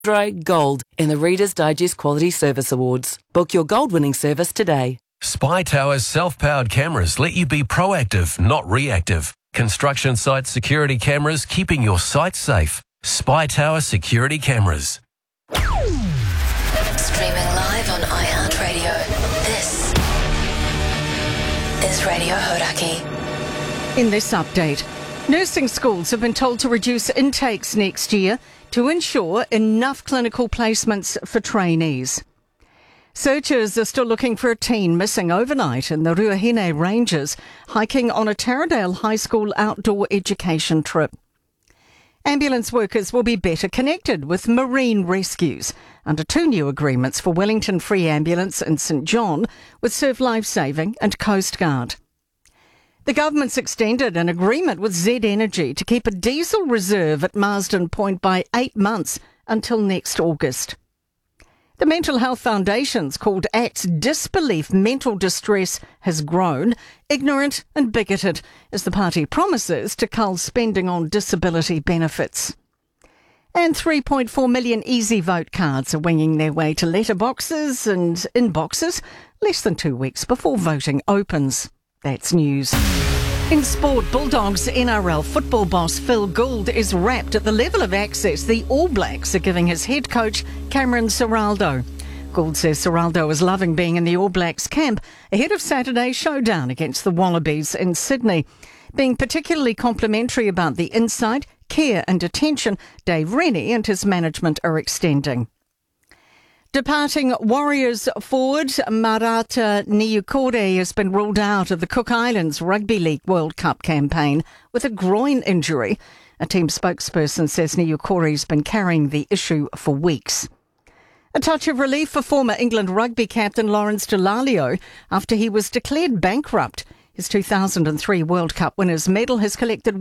Gold in the Reader's Digest Quality Service Awards. Book your gold-winning service today. Spy Tower's self-powered cameras let you be proactive, not reactive. Construction site security cameras keeping your site safe. Spy Tower Security Cameras. Streaming live on iHeartRadio. This is Radio Hodaki. In this update, nursing schools have been told to reduce intakes next year to ensure enough clinical placements for trainees. Searchers are still looking for a teen missing overnight in the Ruahine Ranges, hiking on a Taradale High School outdoor education trip. Ambulance workers will be better connected with marine rescues under 2 new agreements for Wellington Free Ambulance and St John with Surf Lifesaving and Coast Guard. The government's extended an agreement with Z Energy to keep a diesel reserve at Marsden Point by 8 months until next August. The Mental Health Foundation's called ACT's disbelief mental distress has grown, ignorant and bigoted, as the party promises to cull spending on disability benefits. And 3.4 million Easy Vote cards are winging their way to letterboxes and inboxes less than 2 weeks before voting opens. That's news. In sport, Bulldogs NRL football boss Phil Gould is rapt at the level of access the All Blacks are giving his head coach Cameron Ciraldo. Gould says Ciraldo is loving being in the All Blacks camp ahead of Saturday's showdown against the Wallabies in Sydney. Being particularly complimentary about the insight, care and attention Dave Rennie and his management are extending. Departing Warriors forward Marata Niukore has been ruled out of the Cook Islands Rugby League World Cup campaign with a groin injury. A team spokesperson says Niukore's been carrying the issue for weeks. A touch of relief for former England rugby captain Lawrence Dallaglio after he was declared bankrupt. His 2003 World Cup winners' medal has collected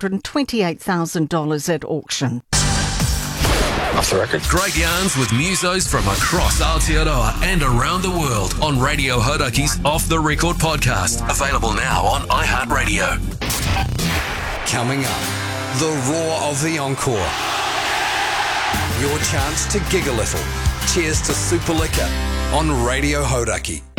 $128,000 at auction. Off the record. Great yarns with musos from across Aotearoa and around the world on Radio Hodaki's Off the Record podcast. Available now on iHeartRadio. Coming up, the roar of the encore. Your chance to gig a little. Cheers to Super Liquor on Radio Hodaki.